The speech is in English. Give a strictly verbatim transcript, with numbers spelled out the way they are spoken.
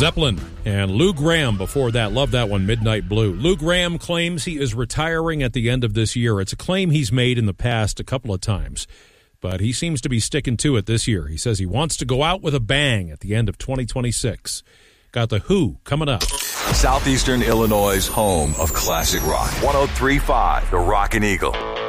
Zeppelin and Lou Gramm before that. Love that one, Midnight Blue. Lou Gramm claims he is retiring at the end of this year. It's a claim he's made in the past a couple of times, but he seems to be sticking to it this year. He says he wants to go out with a bang at the end of twenty twenty-six. Got The Who coming up. Southeastern Illinois' home of classic rock. one oh three point five, The Rockin' Eagle.